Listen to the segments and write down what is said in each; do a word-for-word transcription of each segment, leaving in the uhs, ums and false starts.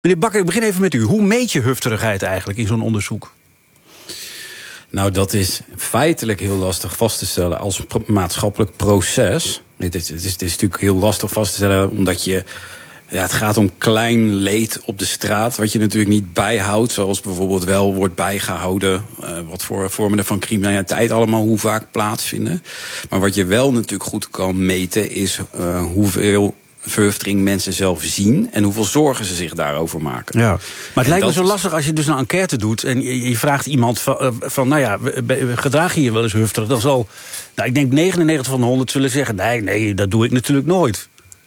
Meneer Bakker, ik begin even met u. Hoe meet je hufterigheid eigenlijk in zo'n onderzoek? Nou, dat is feitelijk heel lastig vast te stellen als een pro- maatschappelijk proces. Het is, het, is, het is natuurlijk heel lastig vast te stellen, omdat je... Ja, het gaat om klein leed op de straat, wat je natuurlijk niet bijhoudt, zoals bijvoorbeeld wel wordt bijgehouden, uh, wat voor vormen van criminaliteit allemaal hoe vaak plaatsvinden. Maar wat je wel natuurlijk goed kan meten, is uh, hoeveel verhuftering mensen zelf zien en hoeveel zorgen ze zich daarover maken. Ja. Maar het en lijkt me dat... zo lastig als je dus een enquête doet en je, je vraagt iemand van, van, nou ja, gedraag je je wel eens hufterig? Dan zal, nou, ik denk negenennegentig van de honderd zullen zeggen, nee, nee, dat doe ik natuurlijk nooit.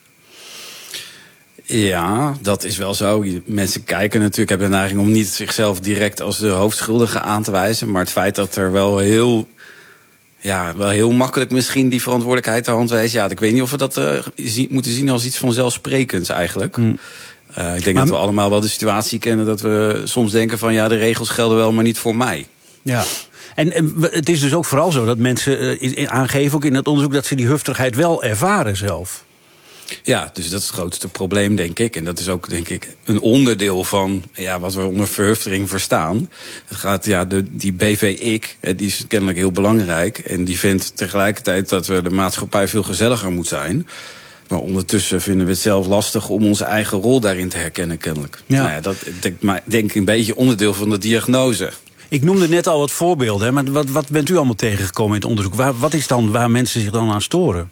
Ja, dat is wel zo. Mensen kijken natuurlijk, hebben de neiging om niet zichzelf direct als de hoofdschuldige aan te wijzen. Maar het feit dat er wel heel, ja, wel heel makkelijk misschien die verantwoordelijkheid te hand wijst. Ja, ik weet niet of we dat uh, moeten zien als iets vanzelfsprekends eigenlijk. Hmm. Uh, ik denk maar, dat we allemaal wel de situatie kennen dat we soms denken van ja, de regels gelden wel, maar niet voor mij. Ja. En, en het is dus ook vooral zo dat mensen uh, aangeven, ook in het onderzoek, dat ze die hufterigheid wel ervaren zelf. Ja, dus dat is het grootste probleem, denk ik. En dat is ook, denk ik, een onderdeel van ja, wat we onder verhuftering verstaan. Het gaat, ja, de, die B V-ik, die is kennelijk heel belangrijk. En die vindt tegelijkertijd dat we de maatschappij veel gezelliger moet zijn. Maar ondertussen vinden we het zelf lastig om onze eigen rol daarin te herkennen, kennelijk. Ja. Nou ja, dat denk, maar, denk ik een beetje onderdeel van de diagnose. Ik noemde net al wat voorbeelden, hè, maar wat, wat bent u allemaal tegengekomen in het onderzoek? Waar, wat is dan waar mensen zich dan aan storen?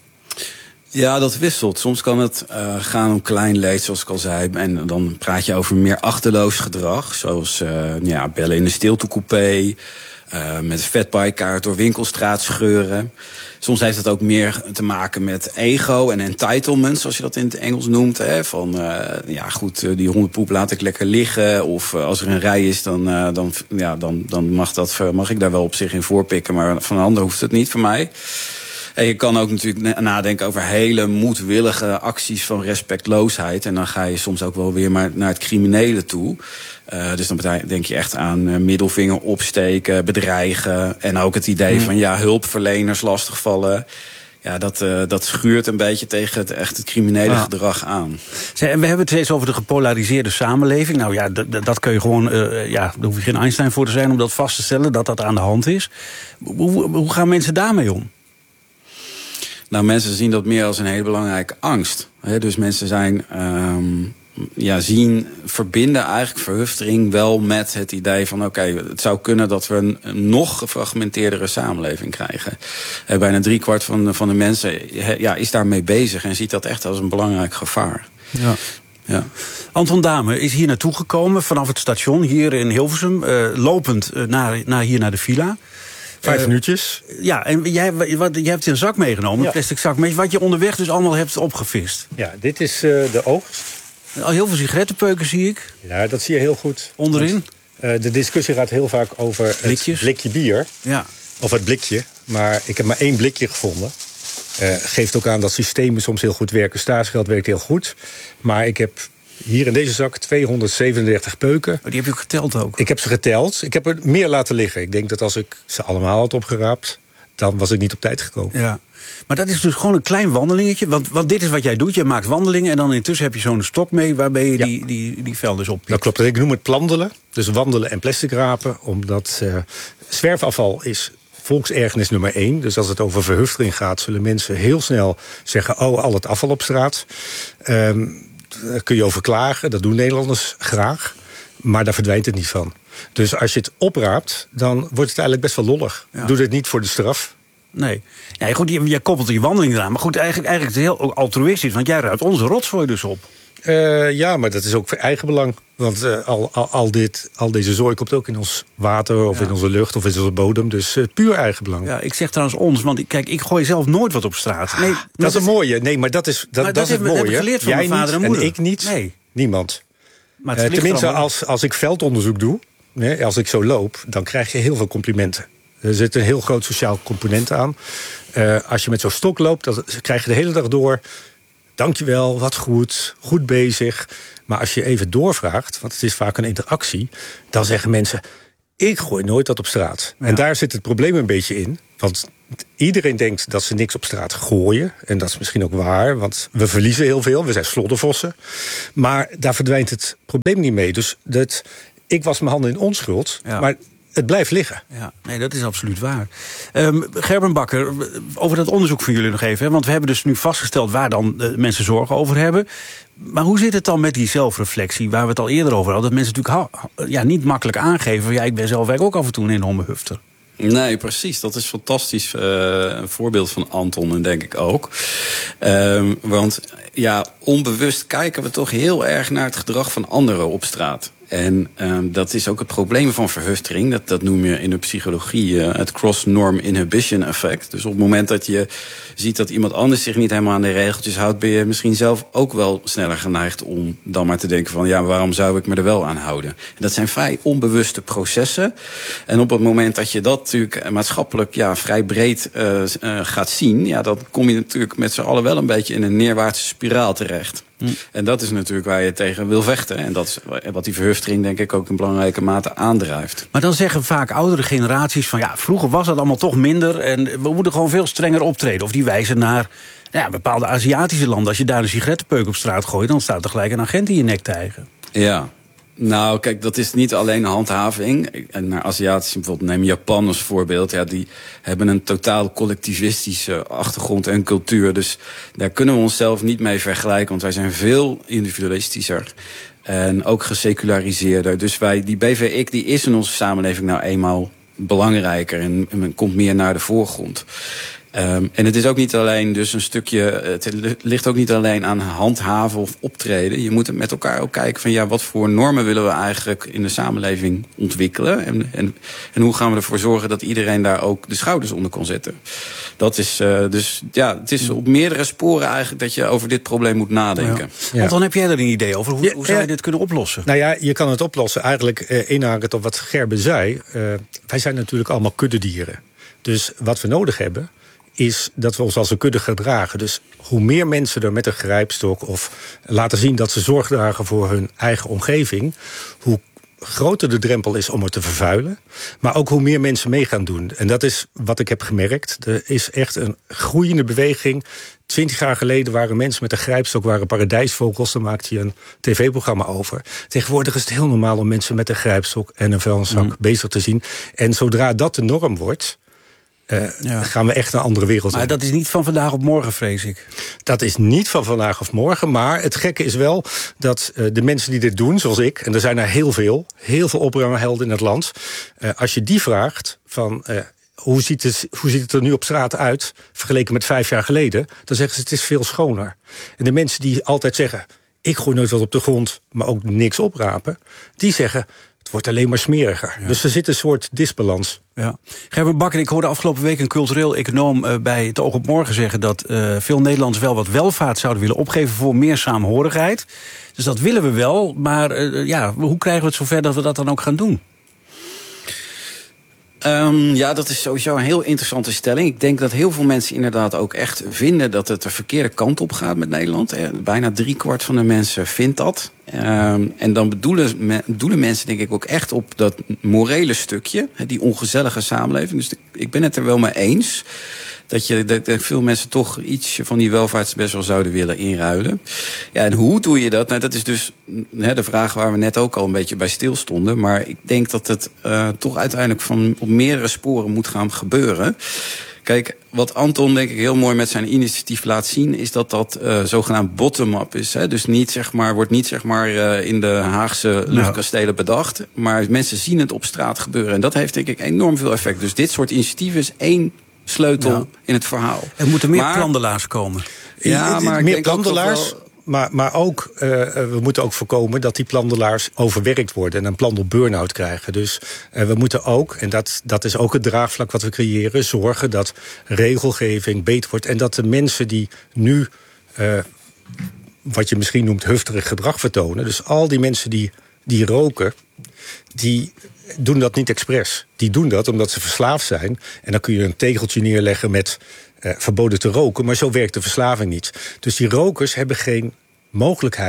Ja, dat wisselt. Soms kan het uh, gaan om klein leed, zoals ik al zei. En dan praat je over meer achterloos gedrag. Zoals uh, ja, bellen in de stiltecoupé. Uh, met fatbike-kaart door winkelstraat scheuren. Soms heeft het ook meer te maken met ego en entitlement, zoals je dat in het Engels noemt. Hè? Van, uh, ja goed, uh, die hondenpoep laat ik lekker liggen. Of uh, als er een rij is, dan, uh, dan, ja, dan, dan mag, dat, mag ik daar wel op zich in voorpikken. Maar van een ander hoeft het niet voor mij. En je kan ook natuurlijk nadenken over hele moedwillige acties van respectloosheid. En dan ga je soms ook wel weer maar naar het criminele toe. Uh, dus dan denk je echt aan uh, middelvinger opsteken, bedreigen. En ook het idee van ja, hulpverleners lastigvallen. Ja, dat, uh, dat schuurt een beetje tegen het, echt het criminele ah. gedrag aan. Zij, en we hebben het steeds over de gepolariseerde samenleving. Nou ja, d- dat kun je gewoon, uh, ja, daar hoef je geen Einstein voor te zijn om dat vast te stellen, dat dat aan de hand is. Hoe, hoe gaan mensen daarmee om? Nou, mensen zien dat meer als een hele belangrijke angst. He, dus mensen zijn, um, ja, zien, verbinden eigenlijk verhuftering wel met het idee van oké, okay, het zou kunnen dat we een, een nog gefragmenteerdere samenleving krijgen. He, bijna driekwart van, van de mensen he, ja, is daarmee bezig en ziet dat echt als een belangrijk gevaar. Ja. Ja. Anton Dame is hier naartoe gekomen vanaf het station hier in Hilversum, uh, lopend uh, naar, naar hier naar de villa. Vijf uh, minuutjes. Ja, en jij, wat, jij hebt een zak meegenomen, ja. een plastic zak, met wat je onderweg dus allemaal hebt opgevist. Ja, dit is uh, de oogst. Al heel veel sigarettenpeuken zie ik. Ja, dat zie je heel goed. Onderin? Want, uh, de discussie gaat heel vaak over Blikjes. het blikje bier. Ja. Of het blikje. Maar ik heb maar één blikje gevonden. Uh, geeft ook aan dat systemen soms heel goed werken. Statiegeld werkt heel goed. Maar ik heb hier in deze zak tweehonderdzevenendertig peuken. Oh, die heb je ook geteld ook? Ik heb ze geteld. Ik heb er meer laten liggen. Ik denk dat als ik ze allemaal had opgeraapt, dan was ik niet op tijd gekomen. Ja. Maar dat is dus gewoon een klein wandelingetje. Want, want dit is wat jij doet. Je maakt wandelingen en dan intussen heb je zo'n stok mee waarmee je ja. die, die, die velders oppikt. Dat klopt. Ik noem het plandelen. Dus wandelen en plastic rapen. Omdat uh, zwerfafval is volksergernis nummer één. Dus als het over verhuftering gaat, zullen mensen heel snel zeggen, oh, al het afval op straat. Um, Daar kun je over klagen, dat doen Nederlanders graag. Maar daar verdwijnt het niet van. Dus als je het opraapt, dan wordt het eigenlijk best wel lollig. Ja. Doe dit niet voor de straf. Nee. Ja, goed, je, je koppelt die wandeling eraan. Maar goed, eigenlijk, eigenlijk is het heel altruïstisch. Want jij ruimt onze rotzooi dus op. Uh, ja, maar dat is ook voor eigen belang. Want uh, al, al, al, dit, al deze zooi komt ook in ons water, of ja. in onze lucht, of in onze bodem. Dus uh, puur eigen belang. Ja, ik zeg trouwens ons, want kijk, ik gooi zelf nooit wat op straat. Nee, dat, dat is een mooie. Nee, maar dat is, dat, maar dat dat is het mooie. Heb ik geleerd van Jij mijn vader niet, en moeder. En ik niet. Nee. Niemand. Maar uh, tenminste, als, als ik veldonderzoek doe, nee, als ik zo loop, dan krijg je heel veel complimenten. Er zit een heel groot sociaal component aan. Uh, als je met zo'n stok loopt, dan krijg je de hele dag door, dankjewel, wat goed, goed bezig. Maar als je even doorvraagt, want het is vaak een interactie, dan zeggen mensen, ik gooi nooit dat op straat. Ja. En daar zit het probleem een beetje in. Want iedereen denkt dat ze niks op straat gooien. En dat is misschien ook waar, want we verliezen heel veel. We zijn sloddervossen. Maar daar verdwijnt het probleem niet mee. Dus dat, ik was mijn handen in onschuld, ja. maar het blijft liggen. Ja, nee, dat is absoluut waar. Um, Gerben Bakker, over dat onderzoek van jullie nog even. Hè? Want we hebben dus nu vastgesteld waar dan uh, mensen zorgen over hebben. Maar hoe zit het dan met die zelfreflectie, waar we het al eerder over hadden? Dat mensen natuurlijk ha- ja, niet makkelijk aangeven. Ja, ik ben zelf ook af en toe een enorme hufter. Nee, precies. Dat is fantastisch. Uh, een voorbeeld van Anton, en denk ik ook. Um, want ja, onbewust kijken we toch heel erg naar het gedrag van anderen op straat. En um, dat is ook het probleem van verhuftering. Dat, dat noem je in de psychologie uh, het cross-norm inhibition effect. Dus op het moment dat je ziet dat iemand anders zich niet helemaal aan de regeltjes houdt, ben je misschien zelf ook wel sneller geneigd om dan maar te denken van ja, waarom zou ik me er wel aan houden? En dat zijn vrij onbewuste processen. En op het moment dat je dat natuurlijk maatschappelijk ja, vrij breed uh, uh, gaat zien, ja, dan kom je natuurlijk met z'n allen wel een beetje in een neerwaartse spiraal terecht. Hm. En dat is natuurlijk waar je tegen wil vechten. En dat is wat die verhuftering denk ik ook in belangrijke mate aandrijft. Maar dan zeggen vaak oudere generaties van ja, vroeger was dat allemaal toch minder en we moeten gewoon veel strenger optreden. Of die wijzen naar ja, bepaalde Aziatische landen. Als je daar een sigarettenpeuk op straat gooit, dan staat er gelijk een agent in je nek te hijgen. Ja. Nou, kijk, dat is niet alleen handhaving. En naar Aziatische, bijvoorbeeld neem Japan als voorbeeld. Ja, die hebben een totaal collectivistische achtergrond en cultuur. Dus daar kunnen we onszelf niet mee vergelijken, want wij zijn veel individualistischer. En ook geseculariseerder. Dus wij, die B V I C die is in onze samenleving nou eenmaal belangrijker en, en komt meer naar de voorgrond. Um, en het is ook niet alleen dus een stukje, het ligt ook niet alleen aan handhaven of optreden. Je moet met elkaar ook kijken van ja, wat voor normen willen we eigenlijk in de samenleving ontwikkelen? En, en, en hoe gaan we ervoor zorgen dat iedereen daar ook de schouders onder kan zetten? Dat is uh, dus, ja, het is op meerdere sporen eigenlijk dat je over dit probleem moet nadenken. Ja. Ja. Want dan heb jij er een idee over. Hoe, hoe zou je dit kunnen oplossen? Nou ja, je kan het oplossen. Eigenlijk uh, inhakend op wat Gerben zei. Uh, wij zijn natuurlijk allemaal kuddedieren. Dus wat we nodig hebben is dat we ons als een kudde gedragen. Dus hoe meer mensen er met een grijpstok of laten zien dat ze zorg dragen voor hun eigen omgeving, hoe groter de drempel is om het te vervuilen, maar ook hoe meer mensen mee gaan doen. En dat is wat ik heb gemerkt. Er is echt een groeiende beweging. Twintig jaar geleden waren mensen met een grijpstok, waren paradijsvogels. Daar maakte je een tv-programma over. Tegenwoordig is het heel normaal om mensen met een grijpstok en een vuilniszak mm. bezig te zien. En zodra dat de norm wordt, Uh, ja. gaan we echt een andere wereld in. Maar dat is niet van vandaag op morgen, vrees ik. Dat is niet van vandaag of morgen. Maar het gekke is wel dat uh, de mensen die dit doen, zoals ik, en er zijn er heel veel, heel veel opruimhelden in het land. Uh, als je die vraagt van uh, hoe, ziet het, hoe ziet het er nu op straat uit, vergeleken met vijf jaar geleden, dan zeggen ze het is veel schoner. En de mensen die altijd zeggen, ik gooi nooit wat op de grond, maar ook niks oprapen, die zeggen, het wordt alleen maar smeriger. Ja. Dus er zit een soort disbalans. Ja. Gerben Bakker, ik hoorde afgelopen week een cultureel econoom uh, bij het Oog op Morgen zeggen dat uh, veel Nederlanders wel wat welvaart zouden willen opgeven voor meer saamhorigheid. Dus dat willen we wel, maar uh, ja, hoe krijgen we het zover dat we dat dan ook gaan doen? Um, ja, dat is sowieso een heel interessante stelling. Ik denk dat heel veel mensen inderdaad ook echt vinden dat het de verkeerde kant op gaat met Nederland. Eh, bijna driekwart van de mensen vindt dat. Um, en dan bedoelen, me, bedoelen mensen denk ik ook echt op dat morele stukje, die ongezellige samenleving. Dus de, ik ben het er wel mee eens dat, je, dat, dat veel mensen toch iets van die welvaart best wel zouden willen inruilen. Ja, en hoe doe je dat? Nou, dat is dus he, de vraag waar we net ook al een beetje bij stilstonden. Maar ik denk dat het uh, toch uiteindelijk van op meerdere sporen moet gaan gebeuren. Kijk, wat Anton denk ik heel mooi met zijn initiatief laat zien, is dat dat uh, zogenaamd bottom-up is. Hè? Dus niet, zeg maar, wordt niet zeg maar, uh, in de Haagse luchtkastelen bedacht, maar mensen zien het op straat gebeuren. En dat heeft denk ik enorm veel effect. Dus dit soort initiatieven is één sleutel ja. in het verhaal. Er moeten meer maar, plantelaars komen. Ja, maar meer plantelaars. Wel, Maar, maar ook, uh, we moeten ook voorkomen dat die plantelaars overwerkt worden en een plantel burn-out krijgen. Dus uh, we moeten ook, en dat, dat is ook het draagvlak wat we creëren, zorgen dat regelgeving beter wordt. En dat de mensen die nu, uh, wat je misschien noemt, hufterig gedrag vertonen. Dus al die mensen die, die roken, die doen dat niet expres. Die doen dat omdat ze verslaafd zijn. En dan kun je een tegeltje neerleggen met Uh, verboden te roken, maar zo werkt de verslaving niet. Dus die rokers hebben geen mogelijkheid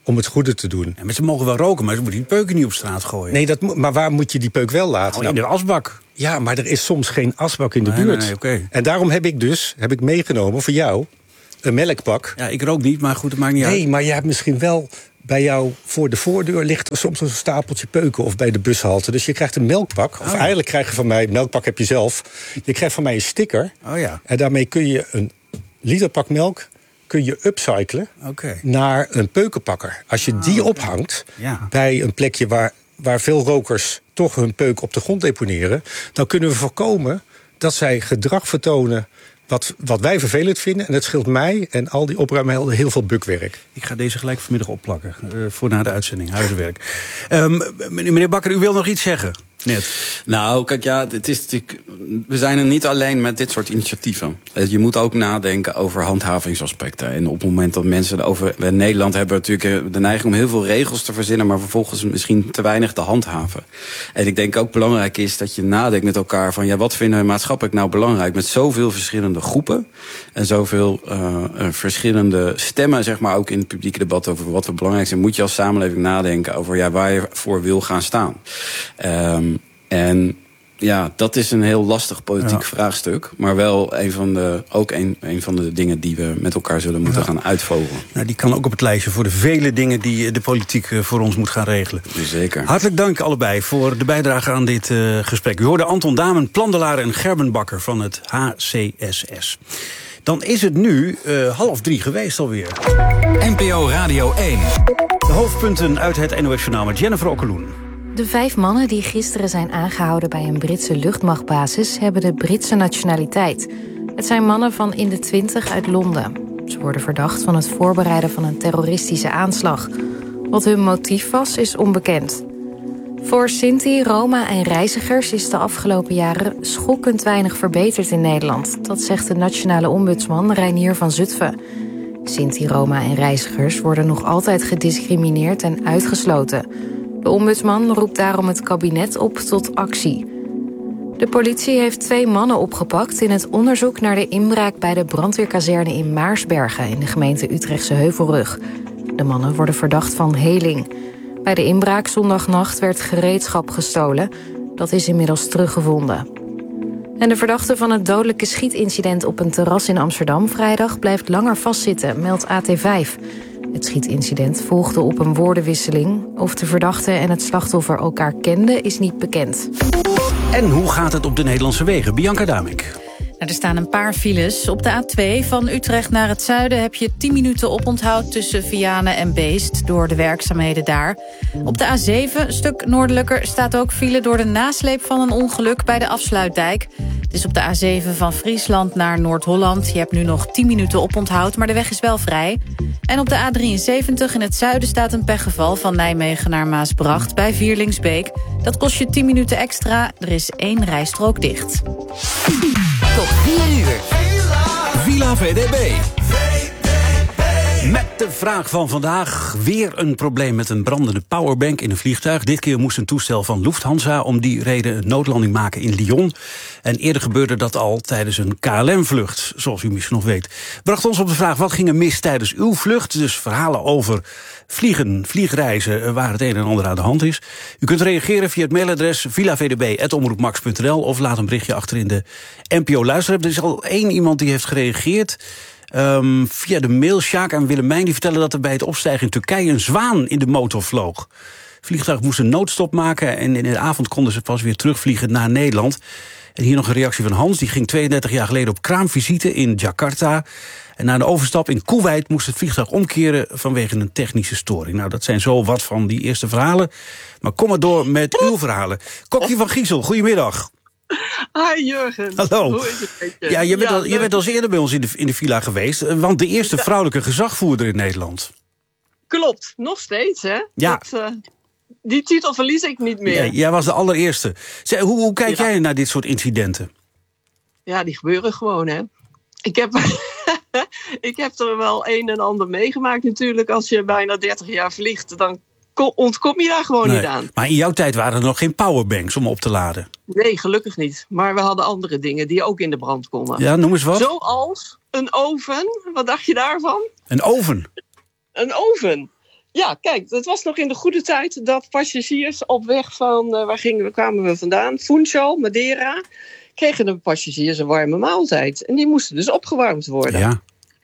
om het goede te doen. Ja, maar ze mogen wel roken, maar ze moeten die peuken niet op straat gooien. Nee, dat, maar waar moet je die peuk wel laten? Oh, in de asbak. Ja, maar er is soms geen asbak in de nee, buurt. Nee, okay. En daarom heb ik dus heb ik meegenomen voor jou een melkpak. Ja, ik rook niet, maar goed, dat maakt niet nee, uit. Nee, maar je hebt misschien wel bij jou voor de voordeur ligt er soms een stapeltje peuken of bij de bushalte. Dus je krijgt een melkpak. Of oh. eigenlijk krijg je van mij, melkpak heb je zelf. Je krijgt van mij een sticker. Oh ja. En daarmee kun je een literpak melk kun je upcyclen okay. naar een peukenpakker. Als je die oh, okay. ophangt ja. bij een plekje waar, waar veel rokers toch hun peuk op de grond deponeren, dan kunnen we voorkomen dat zij gedrag vertonen Wat, wat wij vervelend vinden. En het scheelt mij en al die opruimhelden heel veel bukwerk. Ik ga deze gelijk vanmiddag opplakken. Uh, voor na de uitzending, huiswerk. Um, meneer Bakker, u wil nog iets zeggen? Net. Nou, kijk, ja, het is natuurlijk, we zijn er niet alleen met dit soort initiatieven. Je moet ook nadenken over handhavingsaspecten. En op het moment dat mensen over... In Nederland hebben we natuurlijk de neiging om heel veel regels te verzinnen, maar vervolgens misschien te weinig te handhaven. En ik denk ook belangrijk is dat je nadenkt met elkaar van, ja, wat vinden we maatschappelijk nou belangrijk? Met zoveel verschillende groepen en zoveel uh, uh, verschillende stemmen, zeg maar, ook in het publieke debat over wat we belangrijk zijn, moet je als samenleving nadenken over, ja, waar je voor wil gaan staan. Um, En ja, dat is een heel lastig politiek ja. vraagstuk. Maar wel een van de, ook een, een van de dingen die we met elkaar zullen moeten ja. gaan uitvogelen. Nou, die kan ook op het lijstje voor de vele dingen die de politiek voor ons moet gaan regelen. Zeker. Hartelijk dank allebei voor de bijdrage aan dit uh, gesprek. U hoorde Anton Damen, Plandelaar en Gerben Bakker van het H C S S. Dan is het nu uh, half drie geweest alweer. N P O Radio één. De hoofdpunten uit het N O S-journaal met Jennifer Okkeloen. De vijf mannen die gisteren zijn aangehouden bij een Britse luchtmachtbasis hebben de Britse nationaliteit. Het zijn mannen van in de twintig uit Londen. Ze worden verdacht van het voorbereiden van een terroristische aanslag. Wat hun motief was, is onbekend. Voor Sinti, Roma en reizigers is de afgelopen jaren schokkend weinig verbeterd in Nederland. Dat zegt de nationale ombudsman Reinier van Zutphen. Sinti, Roma en reizigers worden nog altijd gediscrimineerd en uitgesloten. De ombudsman roept daarom het kabinet op tot actie. De politie heeft twee mannen opgepakt in het onderzoek naar de inbraak bij de brandweerkazerne in Maarsbergen in de gemeente Utrechtse Heuvelrug. De mannen worden verdacht van heling. Bij de inbraak zondagnacht werd gereedschap gestolen. Dat is inmiddels teruggevonden. En de verdachte van het dodelijke schietincident op een terras in Amsterdam vrijdag blijft langer vastzitten, meldt A T vijf. Het schietincident volgde op een woordenwisseling. Of de verdachte en het slachtoffer elkaar kenden, is niet bekend. En hoe gaat het op de Nederlandse wegen? Bianca Damink. Er staan een paar files. Op de A twee van Utrecht naar het zuiden heb je tien minuten oponthoud tussen Vianen en Beest door de werkzaamheden daar. Op de A zeven, een stuk noordelijker, staat ook file door de nasleep van een ongeluk bij de Afsluitdijk. Het is op de A zeven van Friesland naar Noord-Holland. Je hebt nu nog tien minuten oponthoud, maar de weg is wel vrij. En op de A drieënzeventig in het zuiden staat een pechgeval van Nijmegen naar Maasbracht bij Vierlingsbeek. Dat kost je tien minuten extra. Er is één rijstrook dicht. Tot vier uur. Villa V D B. Met de vraag van vandaag. Weer een probleem met een brandende powerbank in een vliegtuig. Dit keer moest een toestel van Lufthansa om die reden een noodlanding maken in Lyon. En eerder gebeurde dat al tijdens een K L M-vlucht, zoals u misschien nog weet. Bracht ons op de vraag, wat ging er mis tijdens uw vlucht? Dus verhalen over vliegen, vliegreizen, waar het een en ander aan de hand is. U kunt reageren via het mailadres villavdb apenstaartje omroepmax punt n l of laat een berichtje achter in de N P O-luisterapp. Er is al één iemand die heeft gereageerd. Um, via de mail, Sjaak en Willemijn, die vertellen dat er bij het opstijgen in Turkije een zwaan in de motor vloog. Het vliegtuig moest een noodstop maken en in de avond konden ze pas weer terugvliegen naar Nederland. En hier nog een reactie van Hans, die ging tweeëndertig jaar geleden op kraamvisite in Jakarta. En na de overstap in Kuwait moest het vliegtuig omkeren vanwege een technische storing. Nou, dat zijn zo wat van die eerste verhalen. Maar kom maar door met uw verhalen. Kokkie van Giesel, goedemiddag. Hi Jurgen. Hallo. Hoe is het? Ja, je bent, ja, al, je bent al eens eerder bij ons in de, in de villa geweest. Want de eerste ja. vrouwelijke gezagvoerder in Nederland. Klopt, nog steeds hè. Ja. Dat, uh, die titel verlies ik niet meer. Ja, jij was de allereerste. Zeg, hoe, hoe kijk ja. jij naar dit soort incidenten? Ja, die gebeuren gewoon hè. Ik heb, ik heb er wel een en ander meegemaakt natuurlijk. Als je bijna dertig jaar vliegt, dan ontkom je daar gewoon nee. niet aan. Maar in jouw tijd waren er nog geen powerbanks om op te laden. Nee, gelukkig niet. Maar we hadden andere dingen die ook in de brand konden. Ja, noem eens wat. Zoals een oven. Wat dacht je daarvan? Een oven? Een oven. Ja, kijk, het was nog in de goede tijd dat passagiers op weg van, uh, waar gingen we, kwamen we vandaan? Funchal, Madeira, kregen de passagiers een warme maaltijd. En die moesten dus opgewarmd worden. Ja.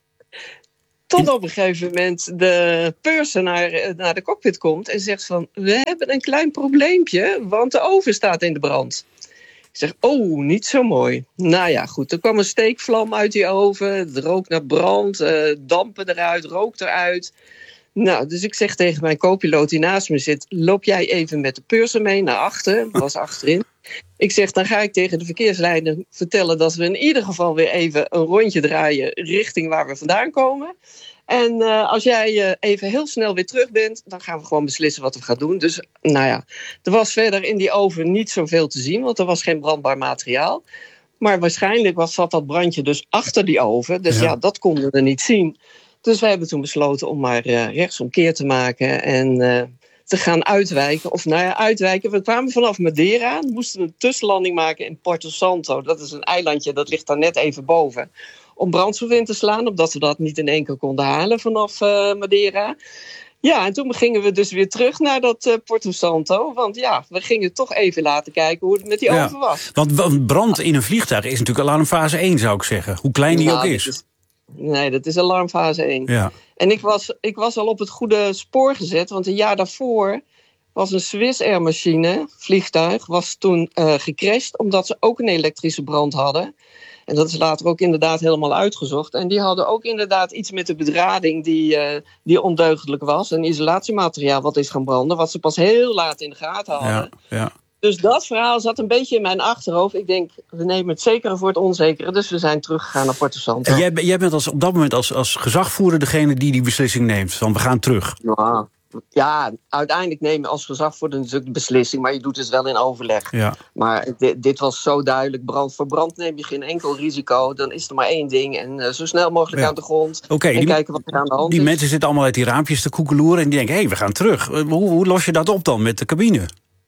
Tot op een gegeven moment de purser naar, naar de cockpit komt en zegt van, we hebben een klein probleempje, want de oven staat in de brand. Ik zeg, oh, niet zo mooi. Nou ja, goed, er kwam een steekvlam uit die oven, het rook naar brand, uh, dampen eruit, rook eruit. Nou, dus ik zeg tegen mijn co-piloot die naast me zit, loop jij even met de purser mee naar achter, was achterin. Ik zeg, dan ga ik tegen de verkeersleider vertellen dat we in ieder geval weer even een rondje draaien richting waar we vandaan komen. En uh, als jij uh, even heel snel weer terug bent, dan gaan we gewoon beslissen wat we gaan doen. Dus nou ja, er was verder in die oven niet zoveel te zien, want er was geen brandbaar materiaal. Maar waarschijnlijk was, zat dat brandje dus achter die oven. Dus ja, ja dat konden we niet zien. Dus wij hebben toen besloten om maar uh, rechtsomkeer te maken en uh, te gaan uitwijken. Of nou ja, uitwijken. We kwamen vanaf Madeira. We moesten een tussenlanding maken in Porto Santo. Dat is een eilandje, dat ligt daar net even boven. Om brandstof in te slaan, omdat we dat niet in één keer konden halen vanaf uh, Madeira. Ja, en toen gingen we dus weer terug naar dat uh, Porto Santo. Want ja, we gingen toch even laten kijken hoe het met die ja, oven was. Want brand in een vliegtuig is natuurlijk alarmfase één, zou ik zeggen. Hoe klein die nou, ook is. is. Nee, dat is alarmfase één. Ja. En ik was, ik was al op het goede spoor gezet, want een jaar daarvoor was een Swiss Air machine, vliegtuig, was toen uh, gecrashed omdat ze ook een elektrische brand hadden. En dat is later ook inderdaad helemaal uitgezocht. En die hadden ook inderdaad iets met de bedrading die, uh, die ondeugdelijk was. Een isolatiemateriaal wat is gaan branden, wat ze pas heel laat in de gaten hadden. Ja, ja. Dus dat verhaal zat een beetje in mijn achterhoofd. Ik denk, we nemen het zekere voor het onzekere. Dus we zijn teruggegaan naar Porto Santo. En jij, jij bent als, op dat moment als, als gezagvoerder degene die die beslissing neemt. Van we gaan terug. Ja, ja, uiteindelijk neem je als gezagvoerder natuurlijk de beslissing. Maar je doet het wel in overleg. Ja. Maar dit, dit was zo duidelijk. Brand voor brand neem je geen enkel risico. Dan is er maar één ding. En uh, zo snel mogelijk ja. aan de grond. Okay, en die, kijken wat er aan de hand die is. Die mensen zitten allemaal uit die raampjes te koekeloeren. En die denken, hé, hey, we gaan terug. Hoe, hoe los je dat op dan met de cabine?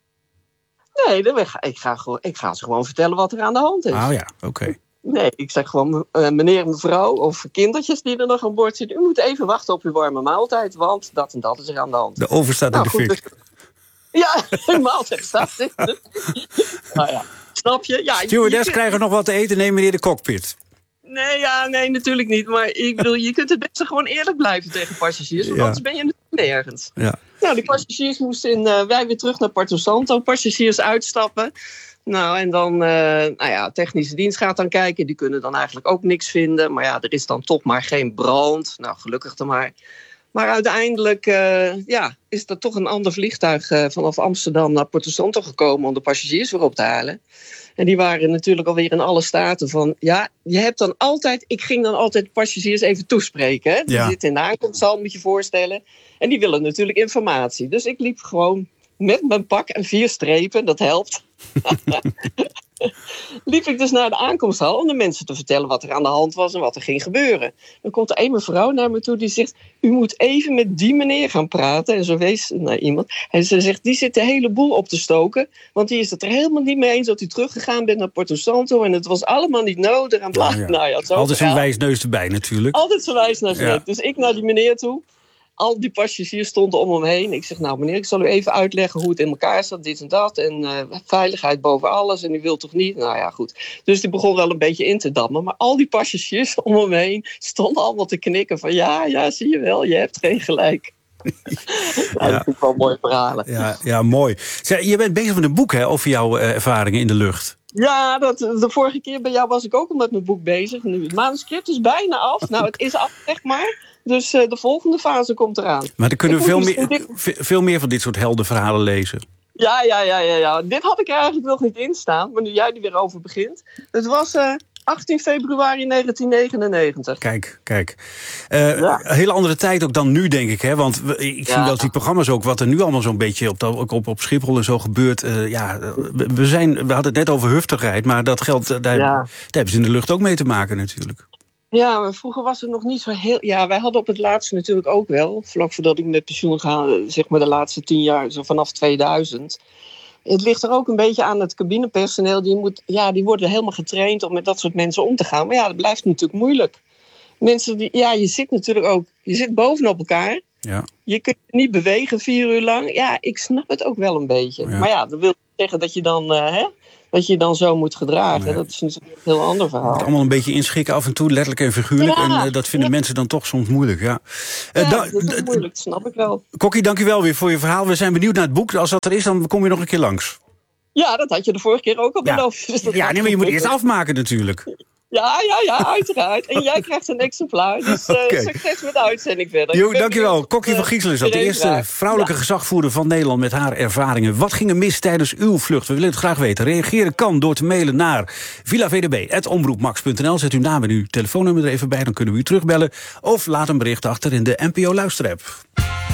Nee, ik ga, ik, ga, ik ga ze gewoon vertellen wat er aan de hand is. Oh ja, oké. Okay. Nee, ik zeg gewoon, uh, meneer en mevrouw of kindertjes die er nog aan boord zitten, u moet even wachten op uw warme maaltijd, want dat en dat is er aan de hand. De oven staat nou, in de goed, fik. Dus, ja, de maaltijd staat in de nou ja, snap je? Ja, Stewardess je, krijgen nog wat te eten, neem meneer de cockpit. Nee, ja, nee, natuurlijk niet. Maar ik bedoel, je kunt het best gewoon eerlijk blijven tegen passagiers, want ja. anders ben je natuurlijk nergens. Ja. Nou, die passagiers moesten in, uh, wij weer terug naar Porto Santo, passagiers uitstappen. Nou, en dan, uh, nou ja, technische dienst gaat dan kijken. Die kunnen dan eigenlijk ook niks vinden. Maar ja, er is dan toch maar geen brand. Nou, gelukkig dan maar. Maar uiteindelijk, uh, ja, is er toch een ander vliegtuig uh, vanaf Amsterdam naar Porto Santo gekomen om de passagiers weer op te halen. En die waren natuurlijk alweer in alle staten van, ja, je hebt dan altijd, ik ging dan altijd de passagiers even toespreken. Hè? Die ja. zitten in de aankomsthal, moet je voorstellen. En die willen natuurlijk informatie. Dus ik liep gewoon met mijn pak en vier strepen, dat helpt. liep ik dus naar de aankomsthal om de mensen te vertellen wat er aan de hand was en wat er ging gebeuren. Dan komt er een mevrouw naar me toe die zegt, u moet even met die meneer gaan praten. En zo wees naar iemand. En ze zegt, die zit de hele boel op te stoken, want die is het er helemaal niet mee eens dat u teruggegaan bent naar Porto Santo en het was allemaal niet nodig. En bla. Ja, ja. Nou ja, zo altijd zo'n wijsneus erbij natuurlijk. Altijd zo'n wijsneus erbij. Ja. Dus ik naar die meneer toe. Al die passagiers stonden om hem heen. Ik zeg, nou meneer, ik zal u even uitleggen hoe het in elkaar staat, dit en dat. En uh, veiligheid boven alles. En u wilt toch niet? Nou ja, goed. Dus die begon wel een beetje in te dammen. Maar al die passagiers om hem heen stonden allemaal te knikken. Van ja, ja, zie je wel, je hebt geen gelijk. nou, ja. Dat vind ik wel mooie verhalen. Ja, ja mooi. Zeg, je bent bezig met een boek hè, over jouw uh, ervaringen in de lucht. Ja, dat, de vorige keer bij jou was ik ook al met mijn boek bezig. Nu, het manuscript is bijna af. Nou, het is af, zeg maar. Dus uh, de volgende fase komt eraan. Maar dan kunnen we veel meer, dit... veel meer van dit soort heldenverhalen lezen. Ja, ja, ja, ja, ja. Dit had ik er eigenlijk nog niet in staan. Maar nu jij er weer over begint. Het was uh, achttien februari negentien negenennegentig. Kijk, kijk. Uh, ja. Een hele andere tijd ook dan nu, denk ik. Hè? Want we, ik ja. zie wel die programma's ook, wat er nu allemaal zo'n beetje op, op, op, op Schiphol en zo gebeurt. Uh, ja, we, we, zijn, we hadden het net over huftigheid, maar dat geldt, daar, ja. daar hebben ze in de lucht ook mee te maken natuurlijk. Ja, maar vroeger was het nog niet zo heel... Ja, wij hadden op het laatste natuurlijk ook wel, vlak voordat ik met pensioen ga, zeg maar de laatste tien jaar, zo vanaf tweeduizend. Het ligt er ook een beetje aan het cabinepersoneel. Die, moet, ja, die worden helemaal getraind om met dat soort mensen om te gaan. Maar ja, dat blijft natuurlijk moeilijk. Mensen die... Ja, je zit natuurlijk ook... Je zit bovenop elkaar. Ja. Je kunt je niet bewegen vier uur lang. Ja, ik snap het ook wel een beetje. Ja. Maar ja, dat wil zeggen dat je dan... Uh, hè, dat je dan zo moet gedragen. Nee. Dat is natuurlijk een heel ander verhaal. Het allemaal een beetje inschikken af en toe, letterlijk en figuurlijk. Ja, en uh, dat vinden ja. mensen dan toch soms moeilijk. Ja, uh, ja da- dat is moeilijk, dat snap ik wel. Kokkie, dank u wel weer voor je verhaal. We zijn benieuwd naar het boek. Als dat er is, dan kom je nog een keer langs. Ja, dat had je de vorige keer ook al ja. beloofd. Dus ja, nee, maar je moet eerst afmaken natuurlijk. Ja, ja, ja, uiteraard. En jij krijgt een exemplaar. Dus uh, okay. succes met de uitzending verder. Jo, dankjewel. Kokkie van Giesselen is dat. De eerste vrouwelijke ja. gezagvoerder van Nederland met haar ervaringen. Wat ging er mis tijdens uw vlucht? We willen het graag weten. Reageren kan door te mailen naar villavdb at omroepmax punt n l. Zet uw naam en uw telefoonnummer er even bij, dan kunnen we u terugbellen. Of laat een bericht achter in de N P O Luisterapp.